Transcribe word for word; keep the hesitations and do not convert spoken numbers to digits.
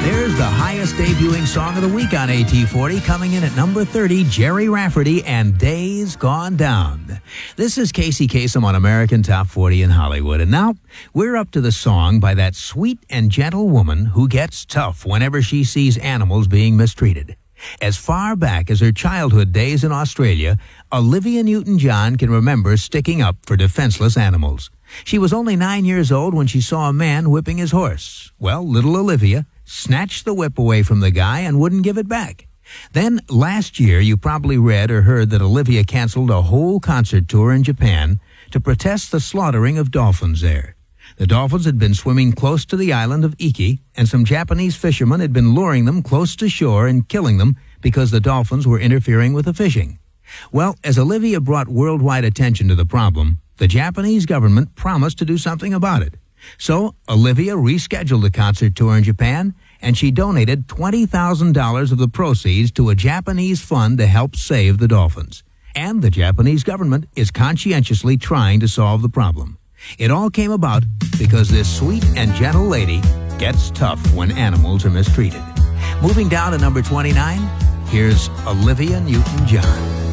There's the highest debuting song of the week on A T forty, coming in at number thirty, Jerry Rafferty and Days Gone Down. This is Casey Kasem on American Top forty in Hollywood. And now we're up to the song by that sweet and gentle woman who gets tough whenever she sees animals being mistreated. As far back as her childhood days in Australia, Olivia Newton-John can remember sticking up for defenseless animals. She was only nine years old when she saw a man whipping his horse. Well, little Olivia snatched the whip away from the guy and wouldn't give it back. Then, last year, you probably read or heard that Olivia canceled a whole concert tour in Japan to protest the slaughtering of dolphins there. The dolphins had been swimming close to the island of Iki, and some Japanese fishermen had been luring them close to shore and killing them because the dolphins were interfering with the fishing. Well, as Olivia brought worldwide attention to the problem, the Japanese government promised to do something about it. So, Olivia rescheduled the concert tour in Japan, and she donated twenty thousand dollars of the proceeds to a Japanese fund to help save the dolphins. And the Japanese government is conscientiously trying to solve the problem. It all came about because this sweet and gentle lady gets tough when animals are mistreated. Moving down to number twenty-nine, here's Olivia Newton-John.